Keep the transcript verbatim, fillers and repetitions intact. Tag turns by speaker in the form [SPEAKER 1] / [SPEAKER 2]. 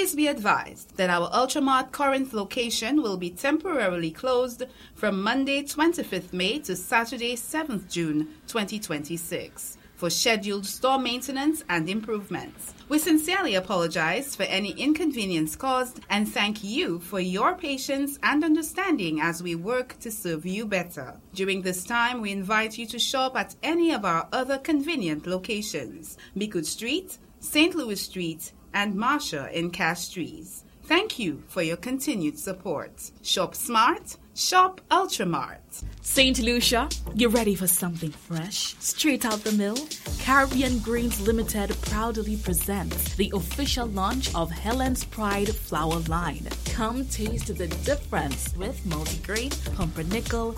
[SPEAKER 1] Please be advised that our Ultramart Corinth location will be temporarily closed from Monday twenty-fifth May to Saturday seventh June twenty twenty-six for scheduled store maintenance and improvements. We sincerely apologize for any inconvenience caused and thank you for your patience and understanding as we work to serve you better. During this time, we invite you to shop at any of our other convenient locations: Micoud Street, Saint Louis Street, and Marsha in Castries. Thank you for your continued support. Shop smart, shop Ultramart.
[SPEAKER 2] Saint Lucia, you ready for something fresh? Straight out the mill? Caribbean Greens Limited proudly presents the official launch of Helen's Pride flour line. Come taste the difference with multigrain, pumpernickel,